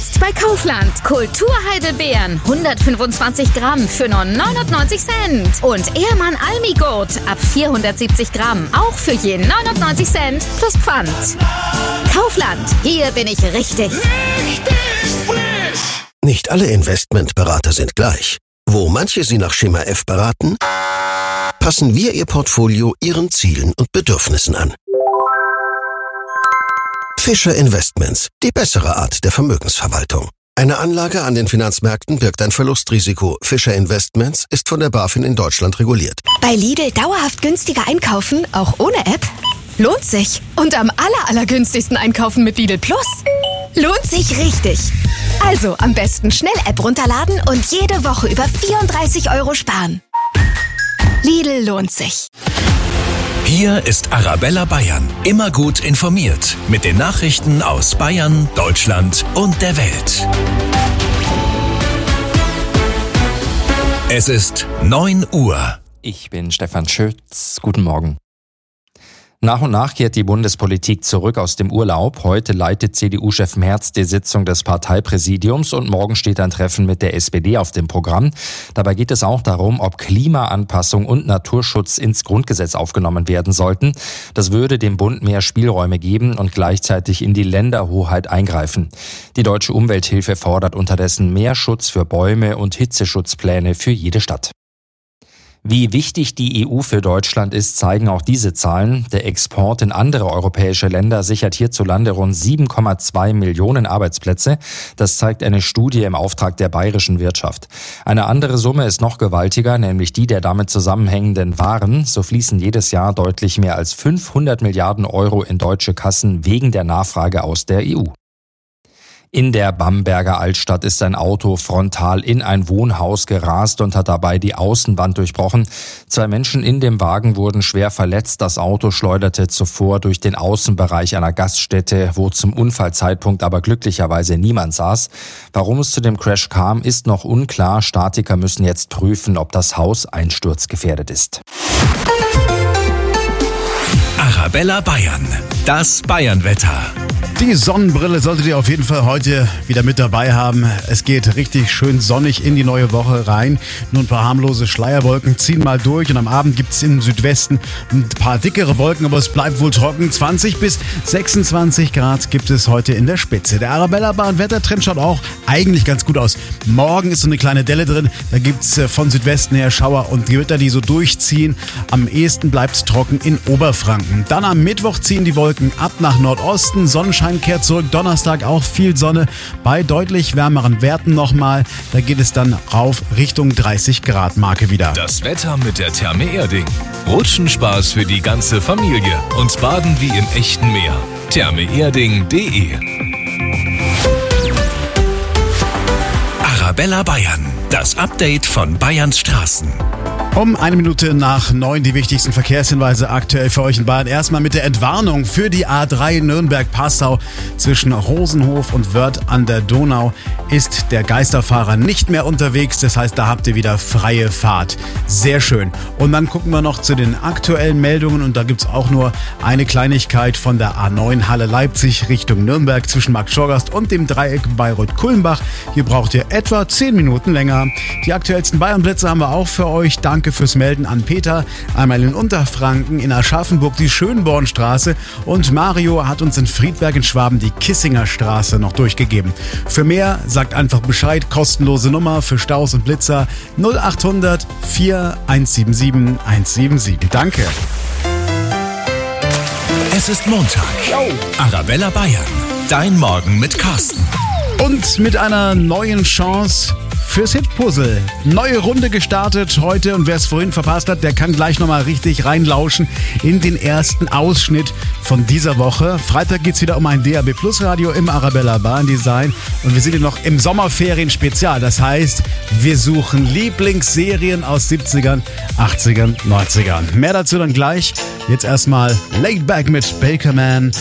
Jetzt bei Kaufland. Kulturheidelbeeren 125 Gramm für nur 99 Cent. Und Ehrmann Almigurt ab 470 Gramm auch für je 99 Cent plus Pfand. Kaufland, hier bin ich richtig. Nicht alle Investmentberater sind gleich. Wo manche Sie nach Schema F beraten, passen wir Ihr Portfolio Ihren Zielen und Bedürfnissen an. Fischer Investments, die bessere Art der Vermögensverwaltung. Eine Anlage an den Finanzmärkten birgt ein Verlustrisiko. Fischer Investments ist von der BaFin in Deutschland reguliert. Bei Lidl dauerhaft günstiger einkaufen, auch ohne App? Lohnt sich. Und am allergünstigsten einkaufen mit Lidl Plus? Lohnt sich richtig. Also am besten schnell App runterladen und jede Woche über 34 € sparen. Lidl lohnt sich. Hier ist Arabella Bayern. Immer gut informiert. Mit den Nachrichten aus Bayern, Deutschland und der Welt. Es ist 9 Uhr. Ich bin Stefan Schütz. Guten Morgen. Nach und nach kehrt die Bundespolitik zurück aus dem Urlaub. Heute leitet CDU-Chef Merz die Sitzung des Parteipräsidiums und morgen steht ein Treffen mit der SPD auf dem Programm. Dabei geht es auch darum, ob Klimaanpassung und Naturschutz ins Grundgesetz aufgenommen werden sollten. Das würde dem Bund mehr Spielräume geben und gleichzeitig in die Länderhoheit eingreifen. Die Deutsche Umwelthilfe fordert unterdessen mehr Schutz für Bäume und Hitzeschutzpläne für jede Stadt. Wie wichtig die EU für Deutschland ist, zeigen auch diese Zahlen. Der Export in andere europäische Länder sichert hierzulande rund 7,2 Millionen Arbeitsplätze. Das zeigt eine Studie im Auftrag der bayerischen Wirtschaft. Eine andere Summe ist noch gewaltiger, nämlich die der damit zusammenhängenden Waren. So fließen jedes Jahr deutlich mehr als 500 Milliarden € in deutsche Kassen wegen der Nachfrage aus der EU. In der Bamberger Altstadt ist ein Auto frontal in ein Wohnhaus gerast und hat dabei die Außenwand durchbrochen. 2 Menschen in dem Wagen wurden schwer verletzt. Das Auto schleuderte zuvor durch den Außenbereich einer Gaststätte, wo zum Unfallzeitpunkt aber glücklicherweise niemand saß. Warum es zu dem Crash kam, ist noch unklar. Statiker müssen jetzt prüfen, ob das Haus einsturzgefährdet ist. Arabella Bayern. Das Bayernwetter. Die Sonnenbrille solltet ihr auf jeden Fall heute wieder mit dabei haben. Es geht richtig schön sonnig in die neue Woche rein. Nur ein paar harmlose Schleierwolken ziehen mal durch und am Abend gibt es im Südwesten ein paar dickere Wolken, aber es bleibt wohl trocken. 20 bis 26 Grad gibt es heute in der Spitze. Der Arabella Bayern Wettertrend schaut auch eigentlich ganz gut aus. Morgen ist so eine kleine Delle drin. Da gibt es von Südwesten her Schauer und Gewitter, die so durchziehen. Am ehesten bleibt es trocken in Oberfranken. Dann am Mittwoch ziehen die Wolken ab nach Nordosten. Sonnenschein kehrt zurück. Donnerstag auch viel Sonne bei deutlich wärmeren Werten nochmal. Da geht es dann rauf Richtung 30 Grad Marke wieder. Das Wetter mit der Therme Erding. Rutschenspaß für die ganze Familie und Baden wie im echten Meer. thermeerding.de. Arabella Bayern. Das Update von Bayerns Straßen. Um 1 Minute nach 9 die wichtigsten Verkehrshinweise aktuell für euch in Bayern. Erstmal mit der Entwarnung für die A3 Nürnberg-Passau zwischen Rosenhof und Wörth an der Donau ist der Geisterfahrer nicht mehr unterwegs. Das heißt, da habt ihr wieder freie Fahrt. Sehr schön. Und dann gucken wir noch zu den aktuellen Meldungen und da gibt's auch nur eine Kleinigkeit von der A9 Halle Leipzig Richtung Nürnberg zwischen Markt Schorgast und dem Dreieck Bayreuth-Kulmbach. Hier braucht ihr etwa 10 Minuten länger. Die aktuellsten Bayernplätze haben wir auch für euch. Danke fürs Melden an Peter. Einmal in Unterfranken, in Aschaffenburg die Schönbornstraße und Mario hat uns in Friedberg in Schwaben die Kissinger Straße noch durchgegeben. Für mehr sagt einfach Bescheid. Kostenlose Nummer für Staus und Blitzer 0800 4177 177. Danke. Es ist Montag. Arabella Bayern. Dein Morgen mit Carsten. Und mit einer neuen Chance fürs Hitpuzzle. Neue Runde gestartet heute und wer es vorhin verpasst hat, der kann gleich nochmal richtig reinlauschen in den ersten Ausschnitt von dieser Woche. Freitag geht's wieder um ein DAB Plus Radio im Arabella Bayern Design und wir sind hier noch im Sommerferien-Spezial. Das heißt, wir suchen Lieblingsserien aus 70ern, 80ern, 90ern. Mehr dazu dann gleich. Jetzt erstmal Laid Back mit Bakerman.